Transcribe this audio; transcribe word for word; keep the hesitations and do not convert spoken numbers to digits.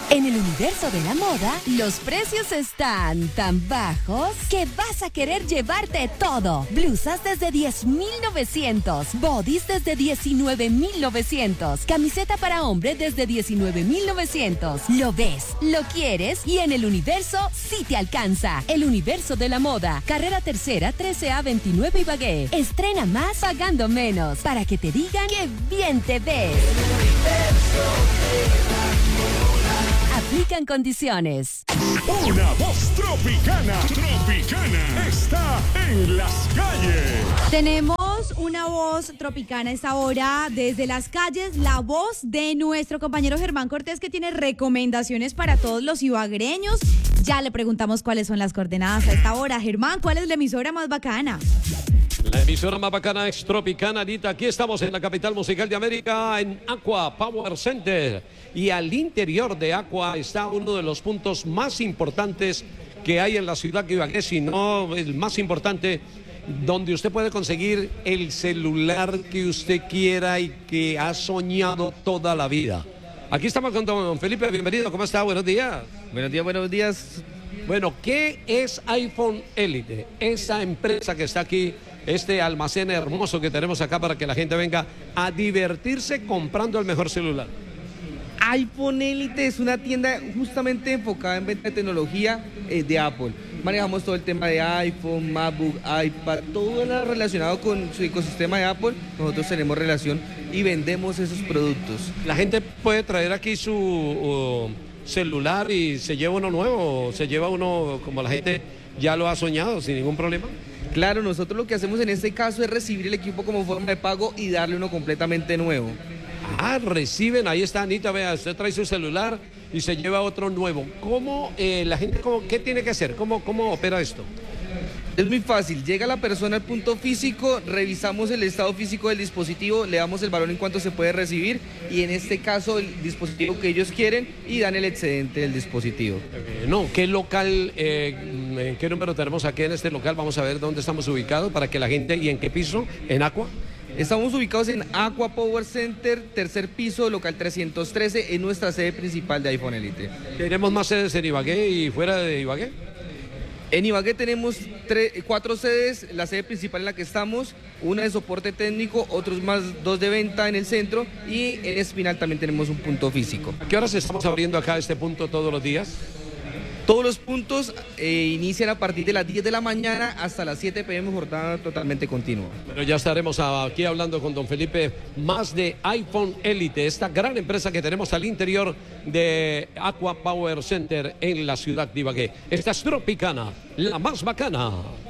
En el universo de la moda, los precios están tan bajos que vas a querer llevarte todo. Blusas desde diez mil novecientos, bodies desde diecinueve mil novecientos, camiseta para hombre desde diecinueve mil novecientos. Lo ves, lo quieres y en el universo sí te alcanza. El universo de la moda, carrera tercera trece A veintinueve Ibagué. Estrena más pagando menos para que te digan que bien te ves. Aplican condiciones. Una voz tropicana, tropicana, está en las calles. Tenemos una voz tropicana a esta hora desde las calles, la voz de nuestro compañero Germán Cortés, que tiene recomendaciones para todos los ibaguereños. Ya le preguntamos cuáles son las coordenadas a esta hora. Germán, ¿cuál es la emisora más bacana? La emisora más bacana es Tropicana, Anita. Aquí estamos en la capital musical de América, en Aqua Power Center. Y al interior de Aqua está uno de los puntos más importantes que hay en la ciudad de Ibagué, si no el más importante, donde usted puede conseguir el celular que usted quiera y que ha soñado toda la vida. Aquí estamos con don Felipe, bienvenido, ¿cómo está? Buenos días. Buenos días, buenos días. Bueno, ¿qué es iPhone Elite? Esa empresa que está aquí, este almacén hermoso que tenemos acá para que la gente venga a divertirse comprando el mejor celular. iPhone Elite es una tienda justamente enfocada en venta de tecnología eh, de Apple. Manejamos todo el tema de iPhone, MacBook, iPad, todo lo relacionado con su ecosistema de Apple. Nosotros tenemos relación y vendemos esos productos. La gente puede traer aquí su uh, celular y se lleva uno nuevo, o se lleva uno como la gente ya lo ha soñado sin ningún problema. Claro, nosotros lo que hacemos en este caso es recibir el equipo como forma de pago y darle uno completamente nuevo. Ah, reciben, ahí está Anita, vea, usted trae su celular y se lleva otro nuevo. ¿Cómo eh, la gente, cómo, qué tiene que hacer? ¿Cómo, cómo opera esto? Es muy fácil, llega la persona al punto físico, revisamos el estado físico del dispositivo, le damos el valor en cuanto se puede recibir y en este caso el dispositivo que ellos quieren y dan el excedente del dispositivo. Okay. No, ¿qué local, eh, qué número tenemos aquí en este local? Vamos a ver dónde estamos ubicados para que la gente, ¿y en qué piso? ¿En Aqua? Estamos ubicados en Aqua Power Center, tercer piso, local trescientos trece, en nuestra sede principal de iPhone Elite. ¿Tenemos más sedes en Ibagué y fuera de Ibagué? En Ibagué tenemos tres, cuatro sedes, la sede principal en la que estamos, una de soporte técnico, otros más dos de venta en el centro y en Espinal también tenemos un punto físico. ¿A qué horas estamos abriendo acá este punto todos los días? Todos los puntos eh, inician a partir de las diez de la mañana hasta las siete pe eme, jornada totalmente continua. Pero ya estaremos aquí hablando con don Felipe más de iPhone Elite, esta gran empresa que tenemos al interior de Aqua Power Center en la ciudad de Ibagué. Esta es Tropicana, la más bacana.